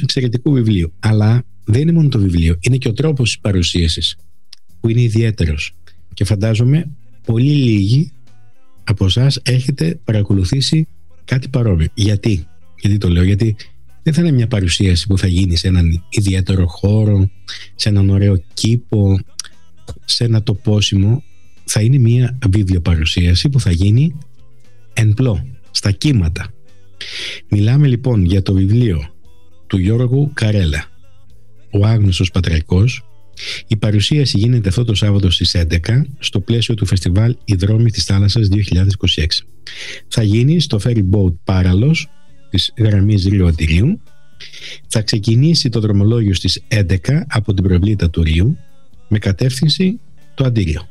εξαιρετικού βιβλίου. Αλλά δεν είναι μόνο το βιβλίο, είναι και ο τρόπος της παρουσίασης που είναι ιδιαίτερος. Και φαντάζομαι πολύ λίγοι από εσάς έχετε παρακολουθήσει κάτι παρόμοιο. Γιατί το λέω? Γιατί δεν θα είναι μια παρουσίαση που θα γίνει σε έναν ιδιαίτερο χώρο, σε έναν ωραίο κήπο, σε ένα τοπόσιμο. Θα είναι μια βιβλιοπαρουσίαση που θα γίνει εν πλώ, στα κύματα. Μιλάμε λοιπόν για το βιβλίο του Γιώργου Καρέλα, Ο Άγνωστος Πατραϊκός. Η παρουσίαση γίνεται αυτό το Σάββατο στις 11 στο πλαίσιο του φεστιβάλ «Οι δρόμοι της θάλασσας 2026». Θα γίνει στο Ferry Boat Πάραλος της γραμμής Ρίου Αντιλίου. Θα ξεκινήσει το δρομολόγιο στις 11 από την προβλήτα του Ρίου με κατεύθυνση το Αντίλιο.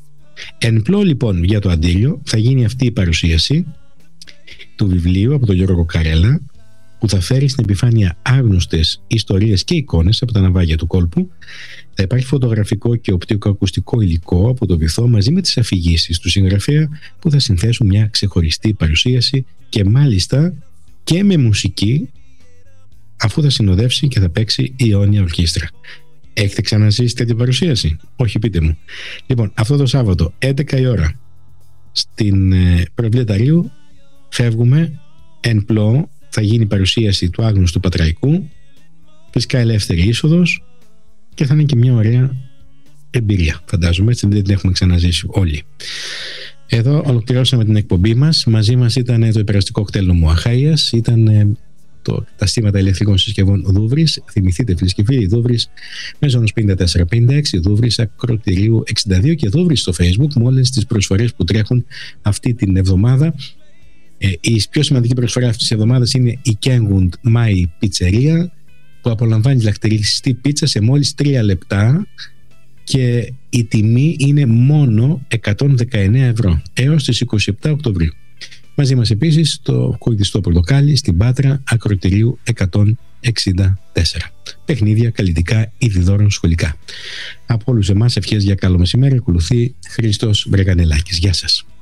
Εν πλώ λοιπόν για το Αντίλιο θα γίνει αυτή η παρουσίαση του βιβλίου από τον Γιώργο Καρέλα, που θα φέρει στην επιφάνεια άγνωστες ιστορίες και εικόνες από τα ναυάγια του κόλπου. Θα υπάρχει φωτογραφικό και οπτικοακουστικό υλικό από το βυθό μαζί με τις αφηγήσεις του συγγραφέα που θα συνθέσουν μια ξεχωριστή παρουσίαση και μάλιστα και με μουσική, αφού θα συνοδεύσει και θα παίξει η Αιώνια Ορχήστρα. Έχετε ξαναζήσει τέτοια παρουσίαση? Όχι, πείτε μου. Λοιπόν, αυτό το Σάββατο 11 η ώρα στην προβλήτα Ρίου φεύγουμε εν πλώ. Θα γίνει η παρουσίαση του Άγνωστου Πατραϊκού, φυσικά ελεύθερη είσοδος, και θα είναι και μια ωραία εμπειρία, φαντάζομαι, έτσι δεν την έχουμε ξαναζήσει όλοι. Εδώ ολοκληρώσαμε την εκπομπή μας. Μαζί μας ήταν το υπεραστικό κτέλ Νομού Αχαΐας, ήταν τα στήματα ηλεκτρικών συσκευών Δούβρης. Θυμηθείτε, φίλοι και φίλοι, Δούβρης Μεζόνος 5456, Δούβρης Ακροτηρίου 62 και Δούβρης στο Facebook με όλες τις προσφορές που τρέχουν αυτή την εβδομάδα. Η πιο σημαντική προσφορά αυτής της εβδομάδας είναι η Kenwood Mai Pizzeria, που απολαμβάνει λακτελιστή πίτσα σε μόλις 3 λεπτά και η τιμή είναι μόνο 119 ευρώ έως τις 27 Οκτωβρίου. Μαζί μας επίσης το Κουκιστό Πορτοκάλι στην Πάτρα Ακροτηρίου 164. Παιχνίδια, καλλιτικά, είδη δώρων σχολικά. Από όλους εμάς ευχές για καλό μεσημέρι. Ακολουθεί Χρήστος Βρεγανελάκης. Γεια σας.